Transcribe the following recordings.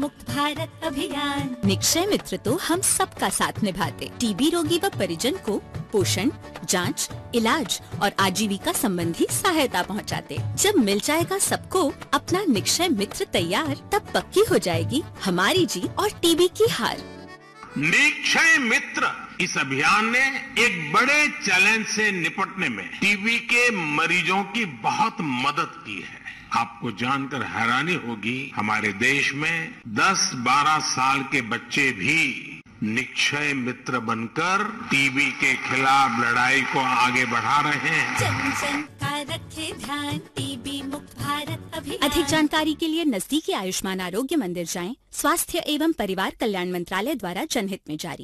मुक्त भारत अभियान। निक्षय मित्र तो हम सबका साथ निभाते, टीबी रोगी व परिजन को पोषण, जांच, इलाज और आजीविका संबंधी सहायता पहुंचाते। जब मिल जाएगा सबको अपना निक्षय मित्र तैयार, तब पक्की हो जाएगी हमारी जीत और टीबी की हार। निक्षय मित्र इस अभियान ने एक बड़े चैलेंज से निपटने में टीबी के मरीजों की बहुत मदद की है। आपको जानकर हैरानी होगी, हमारे देश में 10-12 साल के बच्चे भी निक्षय मित्र बनकर टीबी के खिलाफ लड़ाई को आगे बढ़ा रहे हैं। जन जन का रखे ध्यान, टीबी मुक्त भारत अभियान। अधिक जानकारी के लिए नजदीकी आयुष्मान आरोग्य मंदिर जाएं। स्वास्थ्य एवं परिवार कल्याण मंत्रालय द्वारा जनहित में जारी।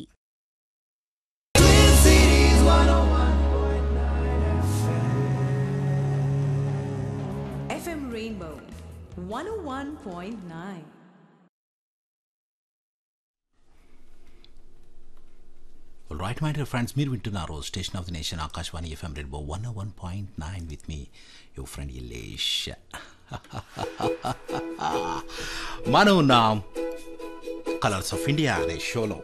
FM Rainbow 101.9. Right my dear friends, మీరు వింటున్నారు station of the nation Akashvani FM rainbow 101.9 with me your friend Ilesh. మనం ఉన్నాం కలర్స్ ఆఫ్ ఇండియా అనే షోలో.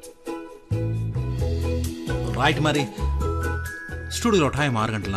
రైట్, మరి స్టూడియోలో టైం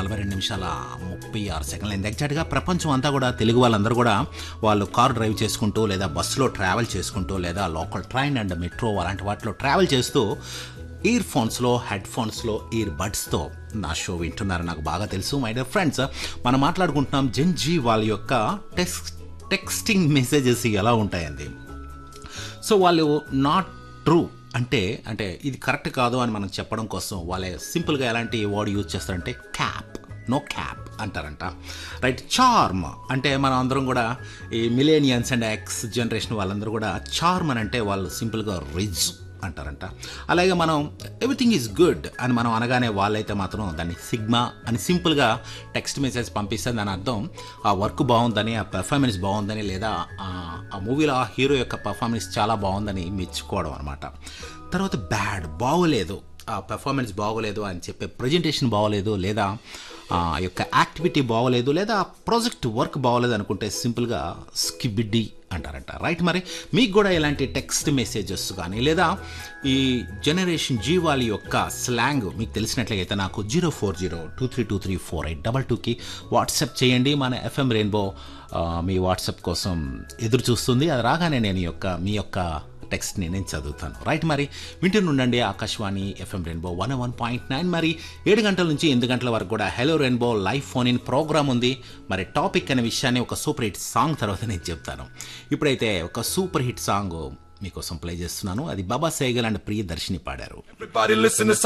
6:42:36 ఎగ్జాక్ట్గా ప్రపంచం అంతా కూడా తెలుగు వాళ్ళందరూ కూడా వాళ్ళు కారు డ్రైవ్ చేసుకుంటూ లేదా బస్సులో ట్రావెల్ చేసుకుంటూ లేదా లోకల్ ట్రైన్ అండ్ మెట్రో అలాంటి వాటిలో ట్రావెల్ చేస్తూ ఇయర్ ఫోన్స్లో, హెడ్ ఫోన్స్లో, ఇయర్ బడ్స్తో నా షో వింటున్నారు, నాకు బాగా తెలుసు. మై డియర్ ఫ్రెండ్స్, మనం మాట్లాడుకుంటున్నాం జెన్ జీ వాళ్ళ యొక్క టెక్స్టింగ్ మెసేజెస్ ఎలా ఉంటాయండి. సో వాళ్ళు నాట్ ట్రూ అంటే ఇది కరెక్ట్ కాదు అని మనం చెప్పడం కోసం వాళ్ళే సింపుల్గా ఎలాంటి వర్డ్ యూజ్ చేస్తారంటే క్యాప్, నో క్యాప్ అంటారంట. రైట్, చార్మ్ అంటే మనం అందరం కూడా ఈ మిలేనియన్స్ అండ్ ఎక్స్ జనరేషన్ వాళ్ళందరూ కూడా చార్మ్ అని అంటే వాళ్ళు సింపుల్గా రిజ్ అంటారంట. అలాగే మనం ఎవ్రీథింగ్ ఈజ్ గుడ్ అని మనం అనగానే వాళ్ళైతే మాత్రం దాన్ని సిగ్మా అని సింపుల్గా టెక్స్ట్ మెసేజ్ పంపిస్తే దాని అర్థం ఆ వర్క్ బాగుందని, ఆ పెర్ఫార్మెన్స్ బాగుందని, లేదా ఆ మూవీలో ఆ హీరో యొక్క పెర్ఫార్మెన్స్ చాలా బాగుందని మెచ్చుకోవడం అనమాట. తర్వాత బ్యాడ్, బాగోలేదు, ఆ పెర్ఫార్మెన్స్ బాగోలేదు అని చెప్పే ప్రజెంటేషన్ బాగోలేదు, లేదా ఆ యొక్క యాక్టివిటీ బాగోలేదు, లేదా ప్రాజెక్ట్ వర్క్ బాగోలేదు అనుకుంటే సింపుల్గా స్కిబిడ్డి అంటారంట. రైట్, మరి మీకు కూడా ఇలాంటి టెక్స్ట్ మెసేజెస్ కానీ లేదా ఈ జనరేషన్ జీ వాళ్ళ యొక్క స్లాంగ్ మీకు తెలిసినట్లయితే నాకు 0402323482కి వాట్సాప్ చేయండి. మన FM రెయిన్బో మీ వాట్సాప్ కోసం ఎదురు చూస్తుంది. అది రాగానే నేను మీ యొక్క టెక్స్ట్ని నేను చదువుతాను. రైట్, మరి వింటూనుండండి ఆకాశవాణి FM రెయిన్బో 101.9. మరి 7 గంటల నుంచి 8 గంటల వరకు కూడా hello rainbow live phone in programme ఉంది. మరి టాపిక్ అనే విషయాన్ని ఒక సూపర్ హిట్ సాంగ్ తర్వాత నేను చెప్తాను. ఇప్పుడైతే ఒక సూపర్ హిట్ సాంగ్ మీకోసం ప్లే చేస్తున్నాను. అది బాబా సేగల్ అండ్ ప్రియదర్శిని పాడారు.